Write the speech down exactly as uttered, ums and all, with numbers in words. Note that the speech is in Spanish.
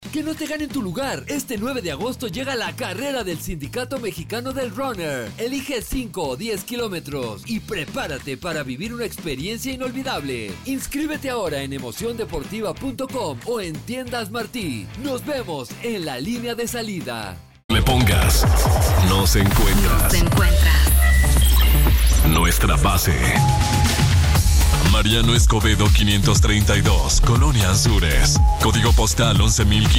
Que no te ganen tu lugar. Este nueve de agosto llega la carrera del Sindicato Mexicano del Runner. Elige cinco o diez kilómetros y prepárate para vivir una experiencia inolvidable. Inscríbete ahora en emoción deportiva punto com o en Tiendas Martí. Nos vemos en la línea de salida. Le pongas, nos encuentras. Nos encuentras. Nuestra base. Mariano Escobedo quinientos treinta y dos, Colonia Azures. Código postal once mil quinientos.